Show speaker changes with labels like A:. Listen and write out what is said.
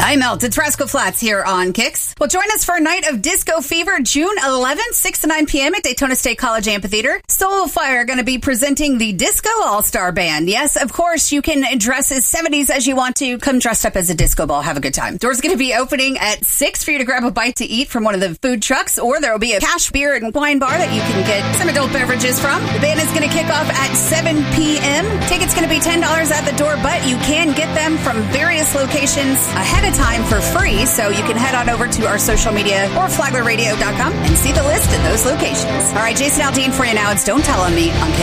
A: Hi, Melt. It's Rascal Flatts here on Kicks. Well, join us for a night of Disco Fever, June 11th, 6 to 9 p.m. at Daytona State College Amphitheater. Soulfire are going to be presenting the Disco All-Star Band. Yes, of course, you can dress as 70s as you want to. Come dressed up as a disco ball. Have a good time. Doors going to be opening at 6 for you to grab a bite to eat from one of the food trucks, or there will be a cash beer and wine bar that you can get some adult beverages from. The band is going to kick off at 7 p.m. Tickets going to be $10 at the door, but you can get them from various locations ahead of time for free, so you can head on over to our social media or flaglerradio.com and see the list of those locations. All right, Jason Aldean for you now. It's Don't Tell on Me on Kick.